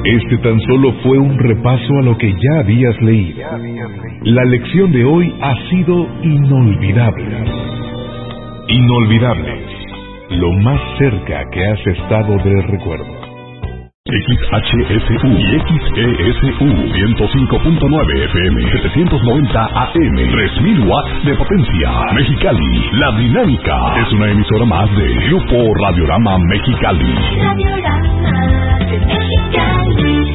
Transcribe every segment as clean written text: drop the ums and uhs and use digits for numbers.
Este tan solo fue un repaso a lo que ya habías leído. La lección de hoy ha sido inolvidable. Inolvidables. Lo más cerca que has estado del recuerdo. XHSU y XESU 105.9 FM 790 AM 3000 watts de potencia. Mexicali, La Dinámica es una emisora más de Grupo Radiorama Mexicali. Radiorama de Mexicali.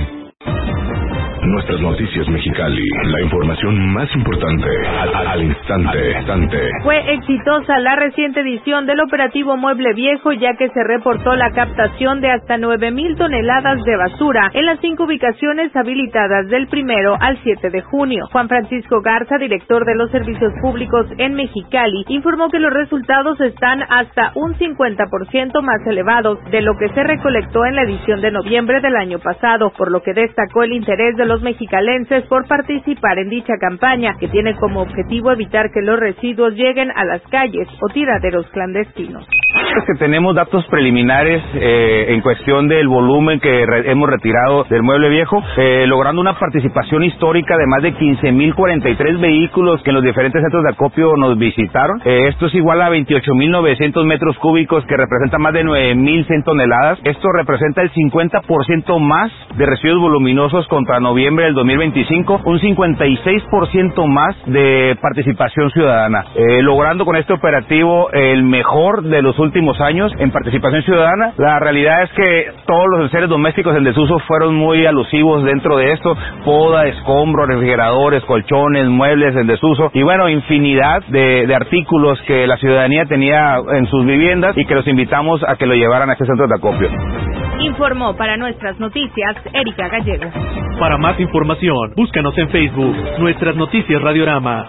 Nuestras noticias Mexicali, la información más importante al instante. Fue exitosa la reciente edición del operativo Mueble Viejo, ya que se reportó la captación de hasta 9,000 toneladas de basura en las 5 ubicaciones habilitadas del 1 al 7 de junio. Juan Francisco Garza, director de los servicios públicos en Mexicali, informó que los resultados están hasta un 50% más elevados de lo que se recolectó en la edición de noviembre del año pasado, por lo que destacó el interés de los mexicalenses por participar en dicha campaña, que tiene como objetivo evitar que los residuos lleguen a las calles o tiraderos clandestinos. Es que tenemos datos preliminares en cuestión del volumen que hemos retirado del Mueble Viejo, logrando una participación histórica de más de 15,043 vehículos que en los diferentes centros de acopio nos visitaron. Esto es igual a 28,900 metros cúbicos, que representa más de 9,100 toneladas. Esto representa el 50% más de residuos voluminosos contra noviembre del 2025, un 56% más de participación ciudadana, logrando con este operativo el mejor de los últimos años en participación ciudadana. La realidad es que todos los enseres domésticos en desuso fueron muy alusivos dentro de esto: poda, escombros, refrigeradores, colchones, muebles en desuso y bueno, infinidad de artículos que la ciudadanía tenía en sus viviendas y que los invitamos a que lo llevaran a este centro de acopio. Informó para Nuestras Noticias Erika Gallego. Para más información, búscanos en Facebook, Nuestras Noticias Radiorama.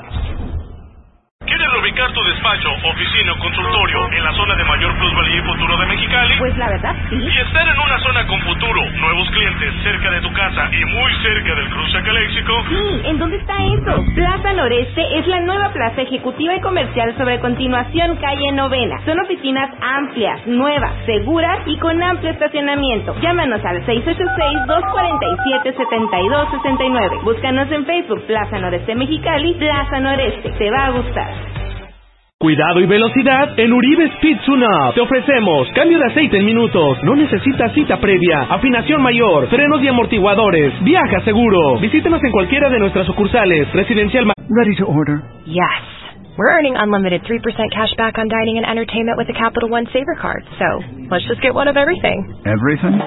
¿Quieres ubicar tu despacho, oficina o consultorio en la zona de mayor plusvalía y futuro de Mexicali? Pues la verdad, sí. Y estar en una zona con futuro, nuevos clientes, cerca de tu casa y muy cerca del cruce Caléxico. Sí, ¿en dónde está eso? Plaza Noreste es la nueva plaza ejecutiva y comercial sobre Continuación, calle Novena. Son oficinas amplias, nuevas, seguras y con amplio estacionamiento. Llámanos al 686-247-7269. Búscanos en Facebook, Plaza Noreste Mexicali, Plaza Noreste. Te va a gustar. Cuidado y velocidad en Uribe Speed Tune-Up. Te ofrecemos cambio de aceite en minutos. No necesitas cita previa. Afinación mayor, frenos y amortiguadores. Viaja seguro. Visítenos en cualquiera de nuestras sucursales. Residencial. Ready to order? Yes. We're earning unlimited 3% cash back on dining and entertainment with the Capital One Saver Card. So, let's just get one of everything. Everything?